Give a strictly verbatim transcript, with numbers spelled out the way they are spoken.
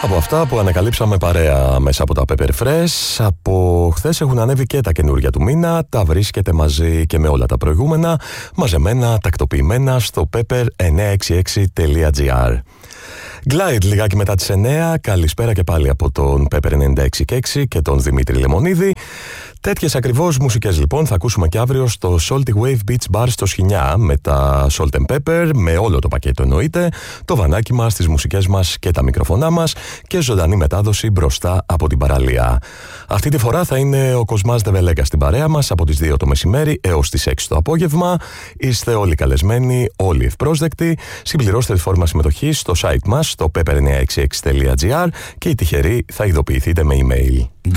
Από αυτά που ανακαλύψαμε παρέα μέσα από τα Pepper Fresh, από χθες έχουν ανέβει και τα καινούργια του μήνα. Τα βρίσκεται μαζί και με όλα τα προηγούμενα, μαζεμένα, τακτοποιημένα στο pepper εννιακόσια εξήντα έξι τελεία gr. Glide λιγάκι μετά τις εννιά. Καλησπέρα και πάλι από τον Pepper ενενήντα έξι και έξι και τον Δημήτρη Λεμονίδη. Τέτοιες ακριβώς μουσικές λοιπόν θα ακούσουμε και αύριο στο Salty Wave Beach Bar στο Σχοινιά, με τα Salt and Pepper, με όλο το πακέτο εννοείται, το βανάκι μας, τις μουσικές μας και τα μικροφωνά μας και ζωντανή μετάδοση μπροστά από την παραλία. Αυτή τη φορά θα είναι ο Κοσμάς Δεβελέγκα στην παρέα μας από τις δύο το μεσημέρι έως τις έξι το απόγευμα. Είστε όλοι καλεσμένοι, όλοι ευπρόσδεκτοι. Συμπληρώστε τη φόρμα συμμετοχής στο site μας, στο pepper εννιακόσια εξήντα έξι τελεία gr και οι τυχεροί θα ειδοποιηθείτε με email.